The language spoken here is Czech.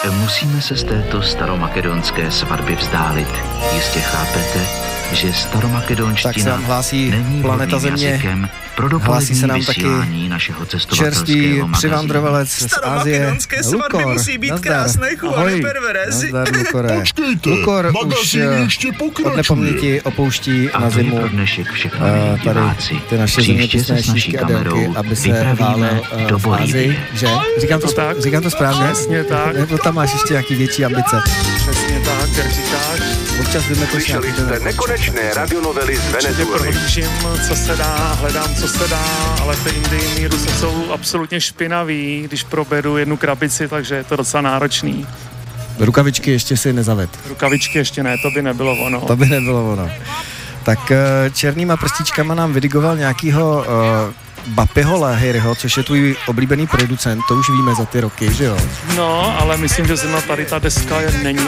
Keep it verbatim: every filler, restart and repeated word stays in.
musíme se z této staromakedonské svatby vzdálit. Jistě chápete, že staromakedonština hlásí není Planeta Země. jazykem pro dopolední vysílání našeho cestovatelského čerstvý magazínu. přivandrovalec z Asie. Staromakedonské svatby musí být nazdar. krásné, chuvane Ahoj. perverezi. Nazdar, Lukore. Počkejte, Lukor už magazín ještě od pokračuje. nepaměti opouští A na to je zimu pro dnešek všechno, uh, milí tady diváci. ty naše Příště zeměpisné se s naší šíšky a délky, kamerou aby se vypravíme válel uh, do v Ázii, Bolívie. že? Říkám to, tak. říkám to správně? Přesně tak. Nebo tam máš ještě nějaký větší ambice? Přesně tak, jak říkáš. Občas vymeteš Slyšeli nějaký jste ten- nekonečné radionovely z Určitě Venezuely. prohlížím, co se dá, hledám, co se dá, ale ty Indii Ruce jsou absolutně špinaví, když proberu jednu krabici, takže je to docela náročný. Rukavičky ještě si nezaved. Rukavičky ještě ne, to by nebylo ono. To by nebylo ono. Tak eh, černýma prstíčkama nám vydigoval nějakýho uh, Bapiho Lahiryho, což je tvůj oblíbený producent, to už víme za ty roky, že jo? No, ale myslím, že zrovna tady ta deska je, není